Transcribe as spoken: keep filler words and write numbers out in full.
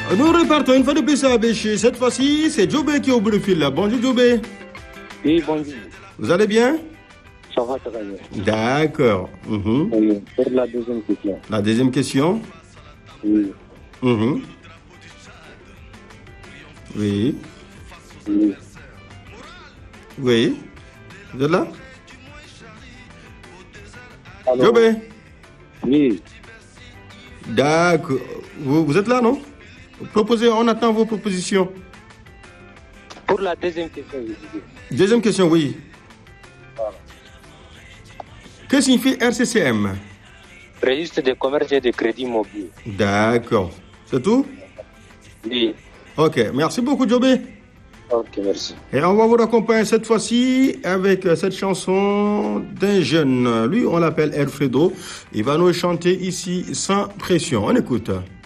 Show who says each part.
Speaker 1: Nous repartons une fois de plus à Béché. Cette fois-ci, c'est Jobé qui est au bout du fil. Bonjour Jobé.
Speaker 2: Oui, bonjour.
Speaker 1: Vous allez bien?
Speaker 2: Ça va très bien.
Speaker 1: D'accord. Mhm.
Speaker 2: Oui, pour la deuxième question.
Speaker 1: La deuxième question.
Speaker 2: Oui.
Speaker 1: Mhm. Oui.
Speaker 2: Oui.
Speaker 1: Oui. Vous êtes là?
Speaker 2: Alors,
Speaker 1: Jobé.
Speaker 2: oui.
Speaker 1: D'accord. Vous, vous êtes là, non? Proposez, on attend vos propositions.
Speaker 2: Pour la deuxième question, je disais.
Speaker 1: Deuxième question, oui.
Speaker 2: Voilà.
Speaker 1: Que signifie R C C M?
Speaker 2: Registre de commerce et de crédit mobile.
Speaker 1: D'accord. C'est tout?
Speaker 2: Oui.
Speaker 1: Ok. Merci beaucoup, Jobé.
Speaker 2: Ok, merci.
Speaker 1: Et on va vous accompagner cette fois-ci avec cette chanson d'un jeune. Lui, on l'appelle Alfredo. Il va nous chanter ici sans pression. On écoute.